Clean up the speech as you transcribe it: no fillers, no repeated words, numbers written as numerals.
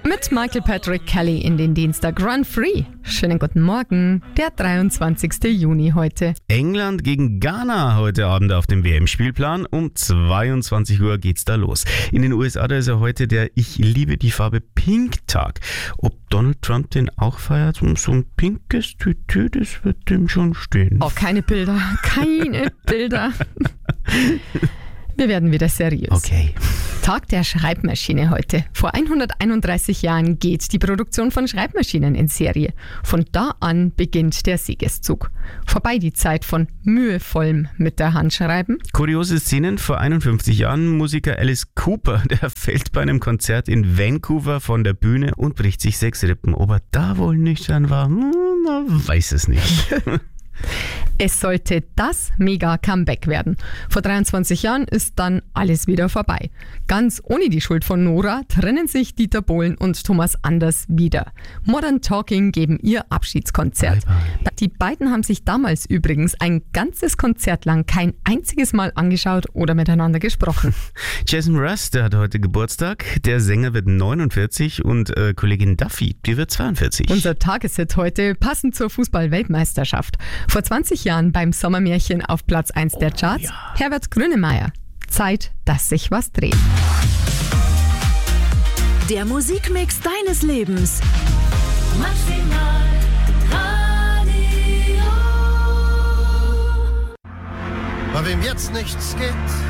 Mit Michael Patrick Kelly in den Dienstag Run Free. Schönen guten Morgen, der 23. Juni heute. England gegen Ghana heute Abend auf dem WM-Spielplan. Um 22 Uhr geht's da los. In den USA, da ist ja heute der Ich liebe die Farbe Pink-Tag. Ob Donald Trump den auch feiert? So ein pinkes Tütü, das wird dem schon stehen. Oh, keine Bilder. Wir werden wieder seriös. Okay. Tag der Schreibmaschine heute. Vor 131 Jahren geht die Produktion von Schreibmaschinen in Serie. Von da an beginnt der Siegeszug. Vorbei die Zeit von mühevollem mit der Hand schreiben. Kuriose Szenen: Vor 51 Jahren Musiker Alice Cooper, der fällt bei einem Konzert in Vancouver von der Bühne und bricht sich 6 Rippen. Ob er da wohl nüchtern war, man weiß es nicht. Es sollte das Mega-Comeback werden. Vor 23 Jahren ist dann alles wieder vorbei. Ganz ohne die Schuld von Nora trennen sich Dieter Bohlen und Thomas Anders wieder. Modern Talking geben ihr Abschiedskonzert. Bye, bye. Die beiden haben sich damals übrigens ein ganzes Konzert lang kein einziges Mal angeschaut oder miteinander gesprochen. Jason Mraz, der hat heute Geburtstag. Der Sänger wird 49 und Kollegin Duffy, die wird 42. Unser Tageshit heute, passend zur Fußball-Weltmeisterschaft. Vor 20 Jahren beim Sommermärchen auf Platz 1 der Charts, ja. Herbert Grönemeyer. Zeit, dass sich was dreht. Der Musikmix deines Lebens. Maximal Radio. Bei wem jetzt nichts geht,